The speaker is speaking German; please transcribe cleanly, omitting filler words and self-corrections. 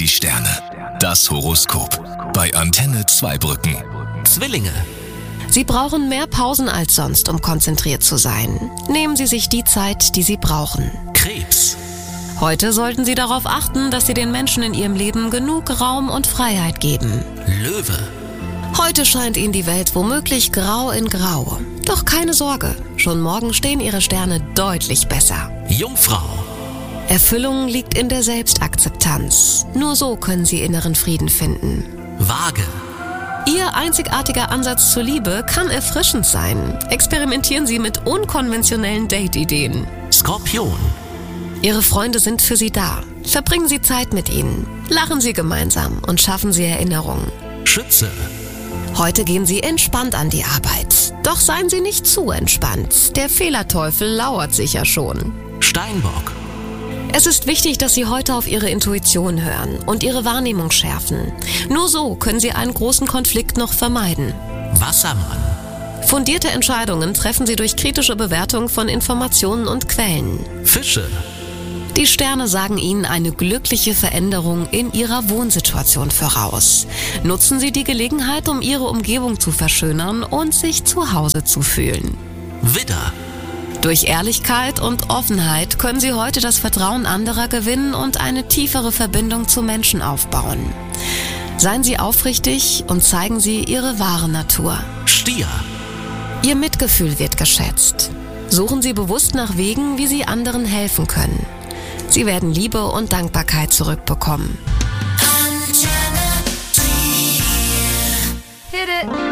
die Sterne. Das Horoskop. Bei Antenne Zweibrücken. Zwillinge. Sie brauchen mehr Pausen als sonst, um konzentriert zu sein. Nehmen Sie sich die Zeit, die Sie brauchen. Krebs. Heute sollten Sie darauf achten, dass Sie den Menschen in Ihrem Leben genug Raum und Freiheit geben. Löwe. Heute scheint Ihnen die Welt womöglich grau in grau. Doch keine Sorge, schon morgen stehen Ihre Sterne deutlich besser. Jungfrau. Erfüllung liegt in der Selbstakzeptanz. Nur so können Sie inneren Frieden finden. Waage. Ihr einzigartiger Ansatz zur Liebe kann erfrischend sein. Experimentieren Sie mit unkonventionellen Date-Ideen. Skorpion. Ihre Freunde sind für Sie da. Verbringen Sie Zeit mit ihnen. Lachen Sie gemeinsam und schaffen Sie Erinnerungen. Schütze. Heute gehen Sie entspannt an die Arbeit. Doch seien Sie nicht zu entspannt. Der Fehlerteufel lauert sicher schon. Steinbock. Es ist wichtig, dass Sie heute auf Ihre Intuition hören und Ihre Wahrnehmung schärfen. Nur so können Sie einen großen Konflikt noch vermeiden. Wassermann. Fundierte Entscheidungen treffen Sie durch kritische Bewertung von Informationen und Quellen. Fische. Die Sterne sagen Ihnen eine glückliche Veränderung in Ihrer Wohnsituation voraus. Nutzen Sie die Gelegenheit, um Ihre Umgebung zu verschönern und sich zu Hause zu fühlen. Widder. Durch Ehrlichkeit und Offenheit können Sie heute das Vertrauen anderer gewinnen und eine tiefere Verbindung zu Menschen aufbauen. Seien Sie aufrichtig und zeigen Sie Ihre wahre Natur. Stier. Ihr Mitgefühl wird geschätzt. Suchen Sie bewusst nach Wegen, wie Sie anderen helfen können. Sie werden Liebe und Dankbarkeit zurückbekommen. Hit it.